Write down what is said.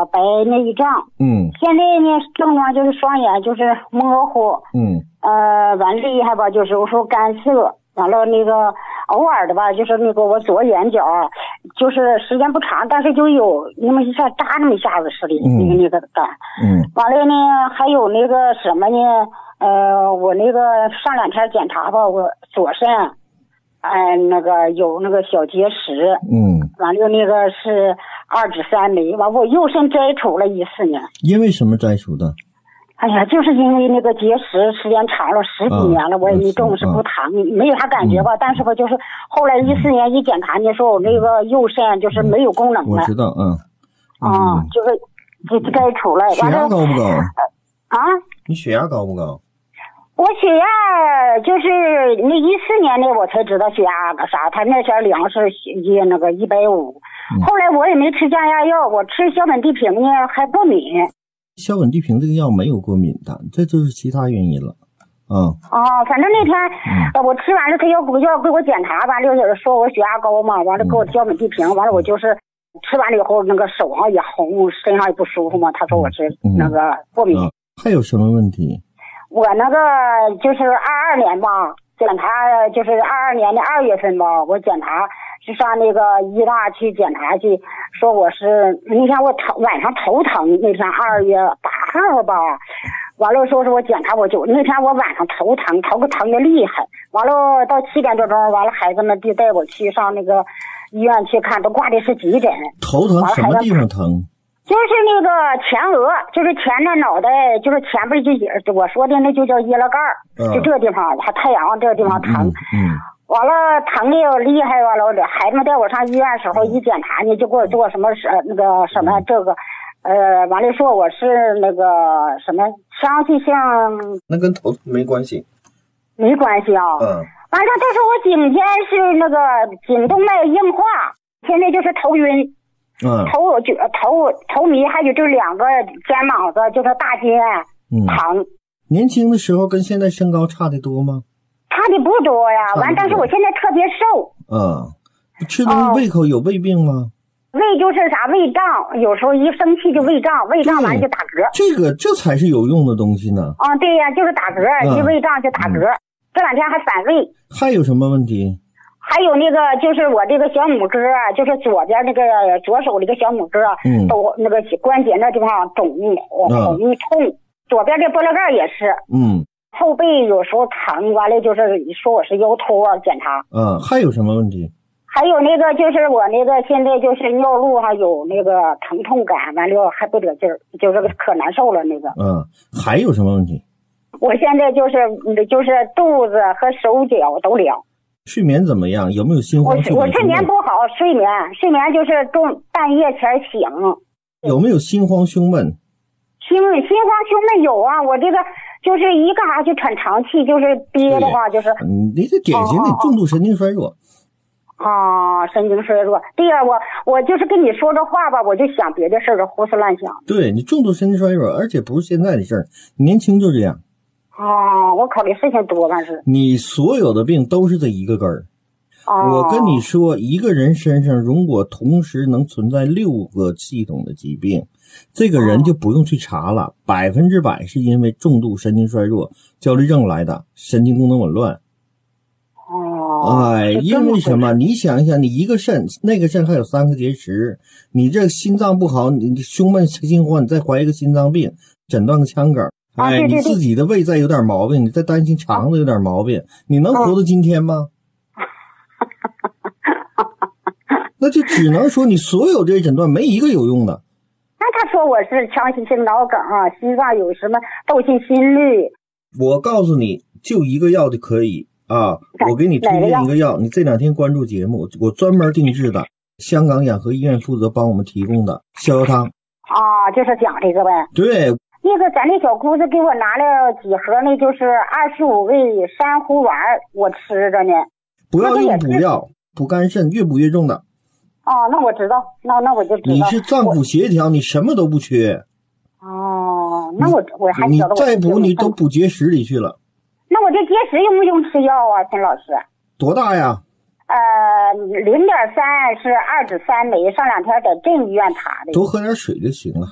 白内障。现在呢症状就是双眼就是模糊。完厉害吧，就是有时候干涩。完了那个偶尔的吧，就是那个我左眼角，就是时间不长，但是就有那么一下扎那么一下子似的，那个感。完了呢，还有那个什么呢？我那个上2天检查吧，我左肾，那个有那个小结石。完了那个是2指3枚，完我右肾摘除了14年。 因为什么摘除的？ 哎呀，就是因为那个结石时间长了10几年了，我也没重视不疼，没有啥感觉吧。但是吧，就是后来14年一检查呢，说我那个右肾就是没有功能了。 我知道， 就是就摘除了。 血压高不高？你血压高不高？ 我血压就是那14年的我才知道血压个啥，他那前量是那个150，后来我也没吃降压药，我吃硝苯地平呢还过敏。 硝苯地平这个药没有过敏的，这就是其他原因了。 反正那天我吃完了他要给我检查，完了说我血压高嘛，完了给我硝苯地平，完了我就是吃完了以后那个手上也红，身上也不舒服嘛，他说我是那个过敏。 还有什么问题？ 我那个就是22年吧，检查就是22年的2月份吧，我检查是上那个医大去检查去，说我是那天我晚上头疼，那天2月8号吧，完了说是我检查那天我晚上头疼的厉害，完了到7点多钟，完了孩子们就带我去上那个医院去看，都挂的是急诊。 头疼什么地方疼？ 就是那个前额，就是前的脑袋，就是前边就我说的那就叫腋拉盖就这地方，还太阳这个地方疼。完了疼的厉害，完了孩子们带我上医院的时候一检查呢，就给我做什么那个什么这个，完了说我是那个什么腔隙性。 那跟头疼没关系。 没关系啊。完了，但是我颈间是那个颈动脉硬化，现在就是头晕。头迷，还有这2个肩膀子，就是大肩疼。 年轻的时候跟现在身高差的多吗？ 差的不多呀，但是我现在特别瘦。 吃东西胃口有胃病吗？ 胃就是啥胃胀，有时候一生气就胃胀，胃胀完就打嗝。 这才是有用的东西呢。 对呀，就是打嗝，一胃胀就打嗝。这2天还反胃。 还有什么问题？ 还有那个就是我这个小拇哥，就是左边那个左手这个小拇哥，都那个关节那地方肿红痛，左边这拨拉盖也是，后背有时候疼，完了就是说我是腰托检查。 还有什么问题？ 还有那个就是我那个现在就是尿路上有那个疼痛感，完了还不得劲儿，就是可难受了那个。 还有什么问题？ 我现在就是肚子和手脚都凉。 睡眠怎么样？有没有心慌？ 我睡眠不好，睡眠就是半夜前醒。 有没有心慌胸闷？ 心慌胸闷有啊，我这个就是一干啥就喘长气，就是憋的话就是。 你这典型的重度神经衰弱。 神经衰弱。对呀，我就是跟你说这话吧，我就想别的事儿，胡思乱想。 对，你重度神经衰弱，而且不是现在的事儿，年轻就这样。 我考虑事情多，但是你所有的病都是这一个根儿。我跟你说，一个人身上如果同时能存在6个系统的疾病，这个人就不用去查了，100%是因为重度神经衰弱、焦虑症来的，神经功能紊乱。因为什么？你想一想，你一个肾，那个肾还有3个结石，你这心脏不好，你胸闷心慌，你再怀一个心脏病，诊断个腔梗。你自己的胃再有点毛病，你再担心肠子有点毛病，你能活到今天吗？那就只能说你所有这些诊断没一个有用的。 那他说我是腔隙性脑梗心脏有什么窦性心律。 我告诉你，就一个药就可以我给你推荐一个药，你这2天关注节目，我专门定制的，香港养和医院负责帮我们提供的逍遥汤。 就是讲这个呗。 对。 那个咱那小姑子给我拿了几盒，那就是25味珊瑚丸，我吃着呢。 不要用补药，补肝肾，越补越重的。 那我知道，那我就知道。 你是脏腑协调，你什么都不缺。 那我还你再补你都补结石里去了。 那我这结石用不用吃药啊，秦老师？ 多大呀 ？0.3是2指3枚，上2天在镇医院查的。 多喝点水就行了。